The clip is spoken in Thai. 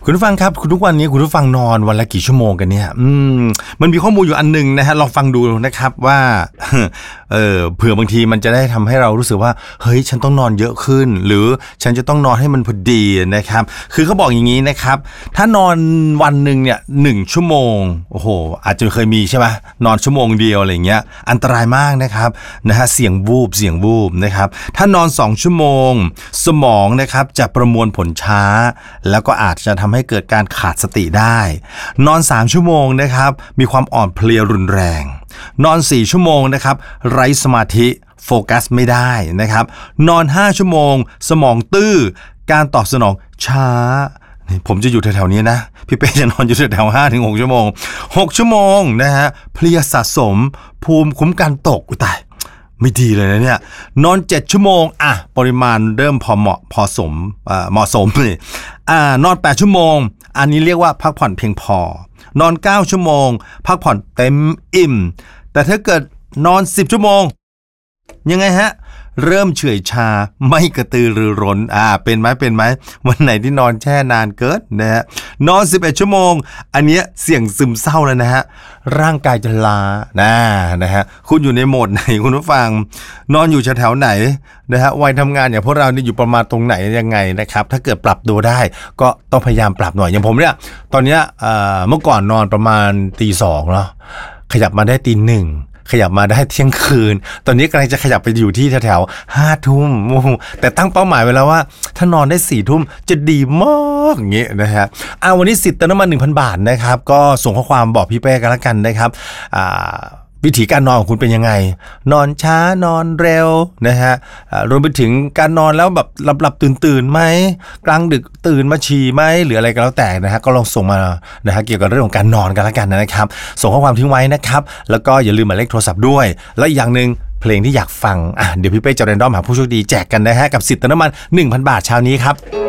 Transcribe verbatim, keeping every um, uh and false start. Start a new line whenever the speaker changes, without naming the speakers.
คุณผู้ฟังครับคุณทุกวันนี้คุณผู้ฟังนอนวันละกี่ชั่วโมงกันเนี่ยอืมมันมีข้อมูลอยู่อันนึงนะฮะลองฟังดูนะครับว่าเออเผื่อบางทีมันจะได้ทำให้เรารู้สึกว่าเฮ้ยฉันต้องนอนเยอะขึ้นหรือฉันจะต้องนอนให้มันพอดีนะครับคือเขาบอกอย่างนี้นะครับถ้านอนวันนึงเนี่ยหนึ่งชั่วโมงโอ้โหอาจจะเคยมีใช่ไหมนอนชั่วโมงเดียวอะไรเงี้ยอันตรายมากนะครับนะฮะเสี่ยงวูบเสี่ยงวูบนะครับถ้านอนสองชั่วโมงสมองนะครับจะประมวลผลช้าแล้วก็อาจจะทำให้เกิดการขาดสติได้นอนสามชั่วโมงนะครับมีความอ่อนเพลียรุนแรงนอนสี่ชั่วโมงนะครับไร้สมาธิโฟกัสไม่ได้นะครับนอนห้าชั่วโมงสมองตื้อการตอบสนองช้าผมจะอยู่แถวๆนี้นะพี่เป้จะนอนอยู่แถวๆห้าถึงหกชั่วโมงหกชั่วโมงนะฮะเพลียสะสมภูมิคุ้มกันตกอุ้ยตายไม่ดีเลยนะเนี่ยนอนเจ็ดชั่วโมงอ่ะปริมาณเริ่มพอเหมาะพอสมอ่าเหมาะสมเลยอ่านอนแปดชั่วโมงอันนี้เรียกว่าพักผ่อนเพียงพอนอนเก้าชั่วโมงพักผ่อนเต็มอิ่มแต่ถ้าเกิดนอนสิบชั่วโมงยังไงฮะเริ่มเฉื่อยชาไม่กระตือรือร้นอ่าเป็นไหมเป็นไหมวันไหนที่นอนแช่นานเกินนะฮะนอนสิบเอ็ดชั่วโมงอันเนี้ยเสี่ยงซึมเศร้าแล้วนะฮะร่างกายจะล้านะนะฮะคุณอยู่ในโหมดไหนคุณผู้ฟังนอนอยู่แถวไหนนะฮะวัยทำงานอย่างพวกเราเนี่ยอยู่ประมาณตรงไหนยังไงนะครับถ้าเกิดปรับตัวได้ก็ต้องพยายามปรับหน่อยอย่างผมเนี่ยตอนเนี้ยเอ่อเมื่อก่อนนอนประมาณตีสองเนาะขยับมาได้ตีหนึ่งขยับมาได้เที่ยงคืนตอนนี้กำลังจะขยับไปอยู่ที่แถวๆห้าทุ่มแต่ตั้งเป้าหมายไว้แล้วว่าถ้านอนได้สี่ทุ่มจะดีมากอย่างเงี้ยนะฮะอ่าวันนี้สิทธิ์เติมน้ำมัน หนึ่งพัน บาทนะครับก็ส่งข้อความบอกพี่เป้กันละกันนะครับอ่าวิธีการนอนของคุณเป็นยังไงนอนช้านอนเร็วนะฮะรวมไปถึงการนอนแล้วแบบหลับๆตื่นๆไหมกลางดึกตื่นมาฉี่ไหมหรืออะไรก็แล้วแต่นะฮะก็ลองส่งมานะฮะเกี่ยวกับเรื่องของการนอนกันละกันนะครับส่งข้อความทิ้งไว้นะครับแล้วก็อย่าลืมหมายเลขโทรศัพท์ด้วยและอีกอย่างนึงเพลงที่อยากฟังอ่ะเดี๋ยวพี่เป้จะเรนดอมหาผู้โชคดีแจกกันนะฮะกับสิทธิ์เติมน้ำมัน หนึ่งพัน บาทเช้านี้ครับ